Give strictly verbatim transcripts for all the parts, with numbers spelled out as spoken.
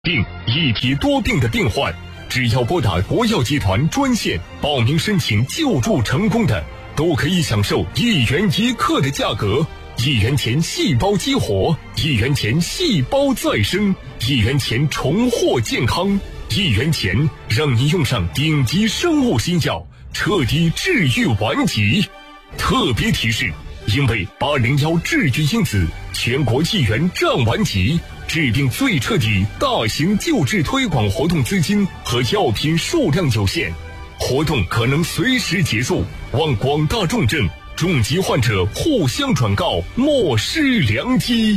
病一体多病的病患，只要拨打国药集团专线报名申请救助成功的，都可以享受一元一克的价格，一元钱细胞激活，一元钱细胞再生，一元钱重获健康，一元钱让你用上顶级生物新药，彻底治愈顽疾。特别提示，因为八零幺治愈因子全国一元战顽疾治病最彻底大型救治推广活动资金和药品数量有限，活动可能随时结束，望广大重症重疾患者互相转告，莫失良机。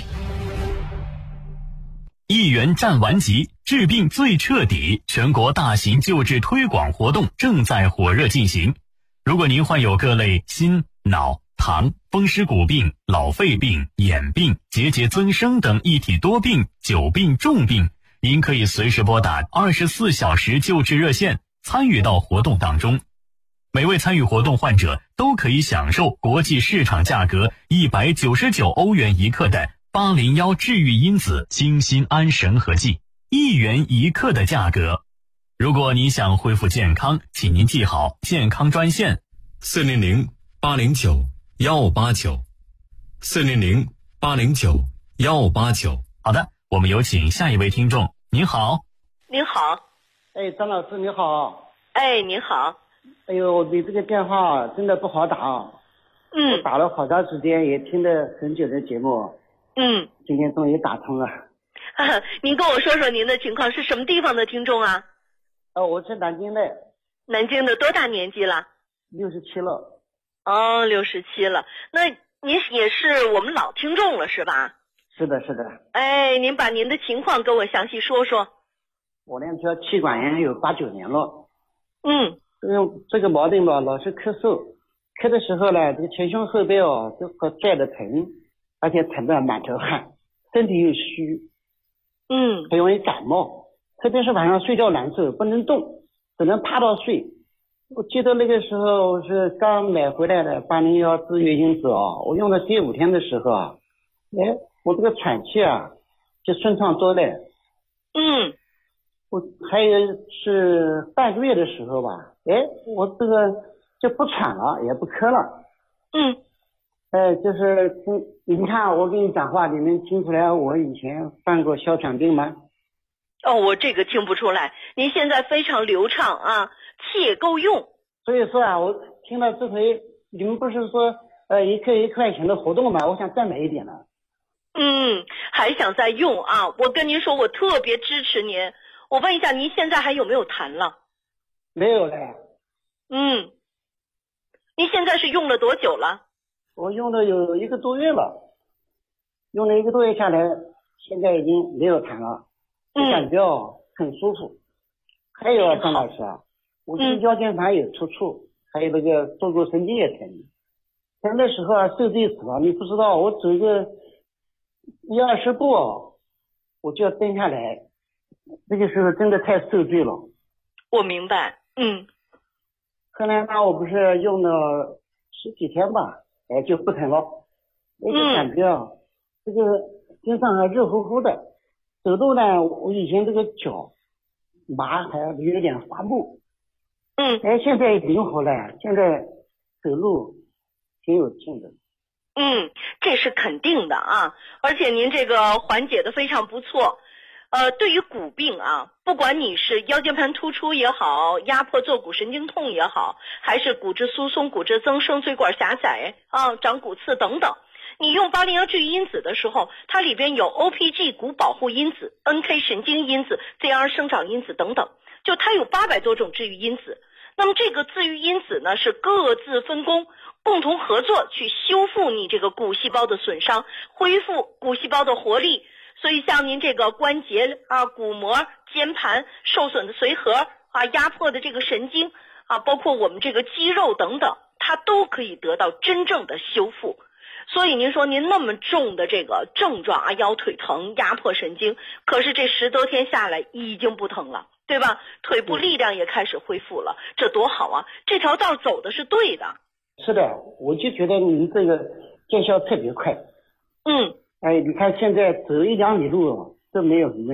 一元战顽疾，治病最彻底，全国大型救治推广活动正在火热进行。如果您患有各类心、脑、糖、风湿骨病、老肺病、眼病、结节增生等一体多病、久病重病，您可以随时拨打二十四小时救治热线，参与到活动当中。每位参与活动患者都可以享受国际市场价格一百九十九欧元一克的八零幺治愈因子清心安神合剂，一元一克的价格。如果你想恢复健康，请您记好健康专线四零零八零九幺八九，四零零八零九幺八九。 好的，我们有请下一位听众。您好。 您好。 哎，张老师你好。 哎，您好。 哎呦，你这个电话真的不好打。 嗯。 我打了好长时间，也听了很久的节目。 嗯。 今天终于打通了。 您跟我说说您的情况，是什么地方的听众啊？ 哦，我是南京的。 南京的，多大年纪了？ 六十七了。 哦，六十七了。那您也是我们老听众了是吧？ 是的，是的。 哎，您把您的情况跟我详细说说。 我呢，这气管炎有八九年了。 嗯。 这个这个毛病吧，老是咳嗽，咳的时候呢，这个前胸后背哦都和拽的疼，而且疼得满头汗，身体又虚。 嗯。 还容易感冒，特别是晚上睡觉难受，不能动，只能趴着睡。我记得那个时候是刚买回来的八零幺治愈因子啊，我用了第五天的时候啊，哎，我这个喘气啊就顺畅多了。 嗯。 我还有是半个月的时候吧，哎，我这个就不喘了，也不咳了。 嗯。 哎，就是听你看我跟你讲话，你能听出来我以前犯过哮喘病吗？ 哦，我这个听不出来，您现在非常流畅啊，气也够用。 所以说啊，我听了这回你们不是说呃一克一块钱的活动吗？我想再买一点了。 嗯，还想再用啊？我跟您说，我特别支持您。我问一下，您现在还有没有痰了？ 没有嘞。 嗯。您现在是用了多久了？ 我用了有一个多月了，用了一个多月下来，现在已经没有痰了。 嗯。 感觉哦很舒服。还有啊，张老师啊，我这个腰间盘有突出，还有那个坐骨神经也疼。疼的时候啊，受罪死了，你不知道，我走个一二十步，我就要蹲下来，那个时候真的太受罪了。 我明白。嗯。 后来呢，我不是用了十几天吧，哎，就不疼了。我就感觉啊，这个身上还热乎乎的。走路呢，我以前这个脚麻还有点发木。 嗯。 哎，现在灵活了，现在走路挺有劲的。 嗯，这是肯定的啊，而且您这个缓解的非常不错。呃，对于骨病啊，不管你是腰间盘突出也好，压迫坐骨神经痛也好，还是骨质疏松、骨质增生、椎管狭窄啊、长骨刺等等，你用八零幺治愈因子的时候，它里边有 O P G 骨保护因子、N K 神经因子、Z R 生长因子等等，就它有八百多种治愈因子。那么这个治愈因子呢，是各自分工，共同合作去修复你这个骨细胞的损伤，恢复骨细胞的活力。所以像您这个关节啊、骨膜、肩盘受损的髓核啊、压迫的这个神经啊，包括我们这个肌肉等等，它都可以得到真正的修复。所以您说您那么重的这个症状啊，腰腿疼、压迫神经，可是这十多天下来已经不疼了，对吧？腿部力量也开始恢复了，这多好啊！这条道走的是对的。 是的，我就觉得你这个见效特别快。 嗯。 哎，你看现在走一两里路都没有什么问题，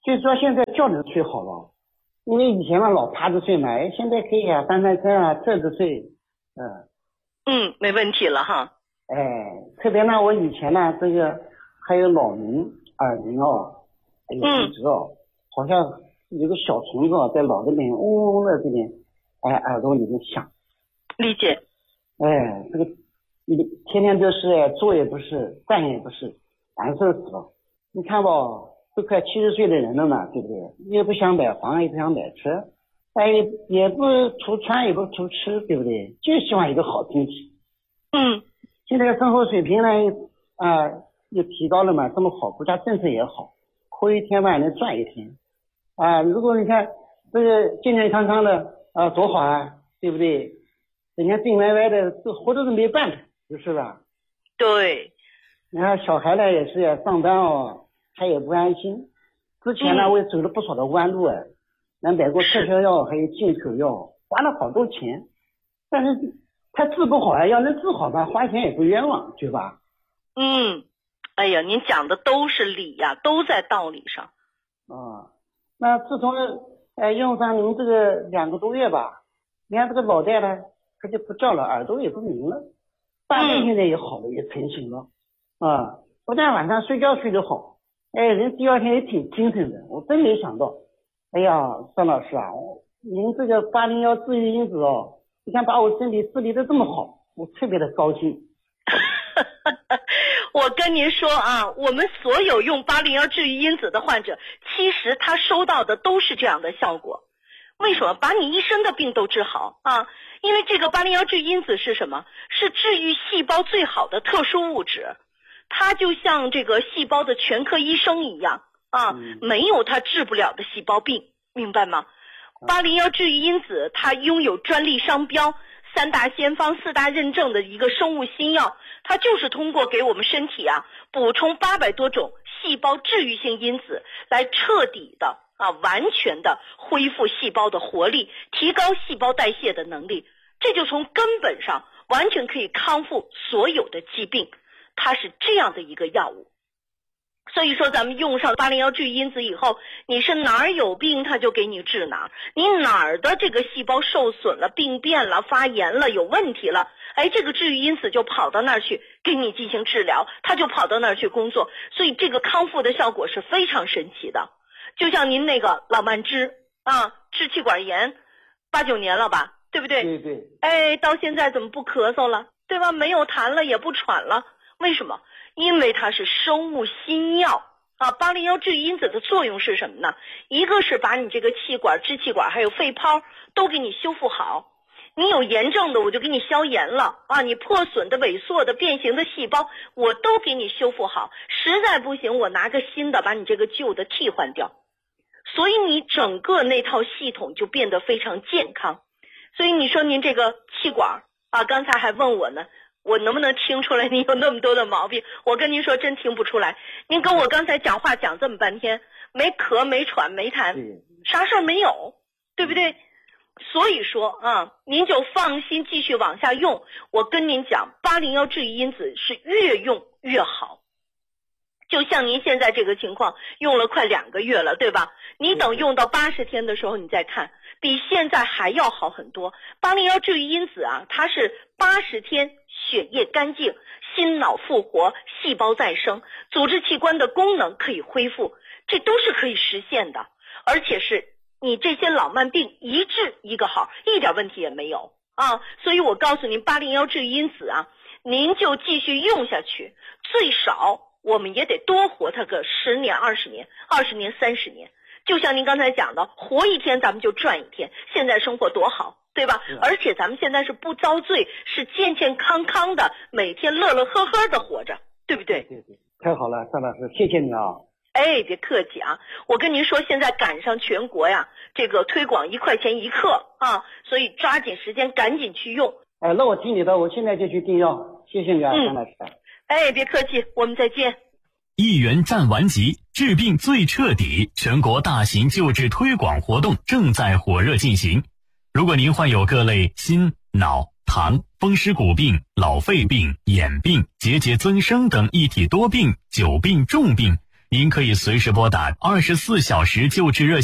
就是说现在觉着睡好了，因为以前嘛老趴着睡嘛，哎，现在可以啊，翻翻身啊，侧着睡，嗯。 嗯，没问题了哈。 哎，特别呢，我以前呢，这个还有脑鸣、耳鸣哦，还有骨折哦，嗯、好像有个小虫子在脑子里面嗡嗡的这边，哎，耳朵里面响。 理解。 哎，这个你天天都是坐也不是，站也不是，难受死了。你看吧，都快七十岁的人了嘛，对不对？也不想买房，也不想买车，哎，也不图穿，也不图吃，对不对？就希望一个好天气。 嗯。 现在生活水平呢，啊、呃，又提高了嘛，这么好，国家政策也好，活一天嘛能赚一天，啊、呃，如果你看这个健健康康的啊、呃，多好啊，对不对？人家病歪歪的，这活着都没办法，就是吧？ 对。 你看小孩呢也是呀，上班哦，他也不安心。之前呢，嗯、我也走了不少的弯路啊，能买过特效药，还有进口药，花了好多钱，但是他治不好啊，要能治好吧，花钱也不冤枉，对吧？ 嗯，哎呀，您讲的都是理呀，都在道理上。 啊，那自从呃用上您这个两个多月吧，你看这个脑袋呢，它就不叫了，耳朵也不鸣了，大便现在也好了，也成型了。啊，不但晚上睡觉睡得好，哎，人第二天也挺精神的。我真没想到，哎呀，张老师啊，您这个八零幺治愈因子哦，你看把我身体治理的这么好，我特别的高兴。 我跟您说啊，我们所有用八零幺治愈因子的患者，其实他收到的都是这样的效果。为什么？把你一身的病都治好啊？因为这个八零幺治愈因子是什么？是治愈细胞最好的特殊物质。它就像这个细胞的全科医生一样啊，嗯、没有它治不了的细胞病，明白吗？八零幺治愈因子它拥有专利商标、三大先方、四大认证的一个生物新药，它就是通过给我们身体啊补充八百多种细胞治愈性因子，来彻底的啊完全的恢复细胞的活力，提高细胞代谢的能力，这就从根本上完全可以康复所有的疾病。它是这样的一个药物，所以说咱们用上八零幺治愈因子以后，你是哪儿有病它就给你治哪儿，你哪儿的这个细胞受损了、病变了、发炎了、有问题了，哎，这个治愈因子就跑到那儿去给你进行治疗，它就跑到那儿去工作，所以这个康复的效果是非常神奇的。就像您那个老慢支啊，支气管炎八九年了吧，对不对？ 对对。 哎，到现在怎么不咳嗽了，对吧？没有痰了，也不喘了。为什么？因为它是生物新药啊。八零幺治愈因子的作用是什么呢？一个是把你这个气管、支气管还有肺泡都给你修复好，你有炎症的我就给你消炎了啊，你破损的、萎缩的、变形的细胞我都给你修复好，实在不行我拿个新的把你这个旧的替换掉，所以你整个那套系统就变得非常健康。所以你说您这个气管啊，刚才还问我呢，我能不能听出来你有那么多的毛病？我跟您说真听不出来，您跟我刚才讲话讲这么半天，没咳没喘没痰，啥事儿没有，对不对？所以说啊，您就放心继续往下用。我跟您讲，八零幺治愈因子是越用越好。就像您现在这个情况，用了快两个月了，对吧？你等用到八十天的时候，你再看，比现在还要好很多。八零幺治愈因子啊，它是八十天血液干净，心脑复活，细胞再生，组织器官的功能可以恢复，这都是可以实现的，而且是你这些老慢病一治一个好，一点问题也没有啊。所以我告诉您，八零幺治愈因子啊，您就继续用下去，最少我们也得多活它个十年、二十年、二十年、三十年。就像您刚才讲的，活一天咱们就赚一天，现在生活多好，对吧？而且咱们现在是不遭罪，是健健康康的，每天乐乐呵呵的活着，对不对？ 对对，太好了，张老师，谢谢你啊。 哎，别客气啊，我跟您说，现在赶上全国呀，这个推广一块钱一克啊，所以抓紧时间赶紧去用。 哎，那我听你的，我现在就去订药，谢谢你啊，张、嗯、老师。 哎，别客气，我们再见。 一元战完疾，治病最彻底，全国大型救治推广活动正在火热进行。如果您患有各类心、脑、糖、风湿骨病、老肺病、眼病、结节增生等一体多病、久病重病， 您可以随时拨打二十四小时救治热线。